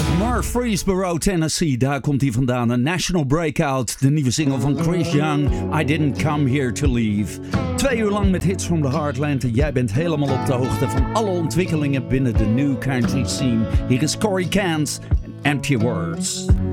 Murfreesboro, Tennessee, daar komt hij vandaan. Een national breakout, de nieuwe single van Chris Young, I Didn't Come Here To Leave. 2 uur lang met hits from the Heartland en jij bent helemaal op de hoogte van alle ontwikkelingen binnen de new country scene. Hier is Corey Kent en Empty Words.